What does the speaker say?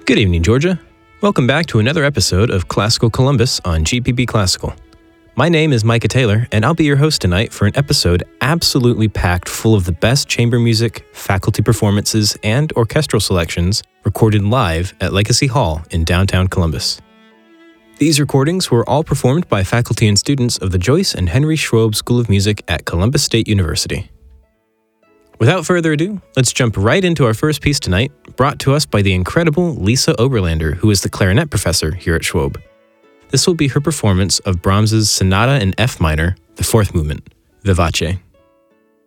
Good evening, Georgia. Welcome back to another episode of Classical Columbus on GPB Classical. My name is Micah Taylor, and I'll be your host tonight for an episode absolutely packed full of the best chamber music, faculty performances, and orchestral selections recorded live at Legacy Hall in downtown Columbus. These recordings were all performed by faculty and students of the Joyce and Henry Schwob School of Music at Columbus State University. Without further ado, let's jump right into our first piece tonight, brought to us by the incredible Lisa Oberlander, who is the clarinet professor here at Schwob. This will be her performance of Brahms's Sonata in F minor, the fourth movement, Vivace.